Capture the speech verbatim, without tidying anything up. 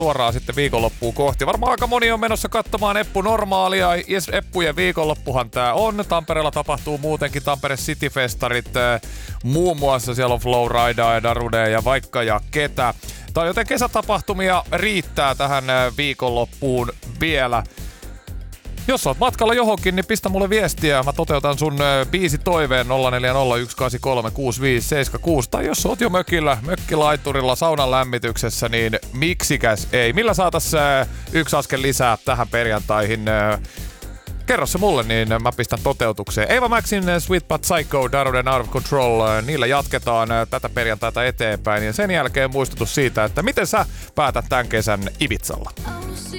suoraan sitten viikonloppuun kohti. Varmaan aika moni on menossa katsomaan Eppu Normaalia. Eppujen viikonloppuhan tää on. Tampereella tapahtuu muutenkin Tampere City-festarit. Muun muassa siellä on Flowridea ja Darudea ja vaikka ja ketä. Tai joten kesätapahtumia riittää tähän viikonloppuun vielä. Jos oot matkalla johonkin, niin pistä mulle viestiä. Mä toteutan sun biisi toiveen nolla neljä nolla yksi kahdeksan kolme kuusi viisi seitsemän kuusi. Tai jos oot jo mökillä, mökkilaiturilla, saunan lämmityksessä, niin miksikäs ei. Millä saatais yksi askel lisää tähän perjantaihin? Kerro se mulle, niin mä pistän toteutukseen. Eva Maxin Sweet But Psycho, Daruden Out of Control. Niillä jatketaan tätä perjantaita eteenpäin. Ja sen jälkeen muistutus siitä, että miten sä päätät tämän kesän Ibizalla.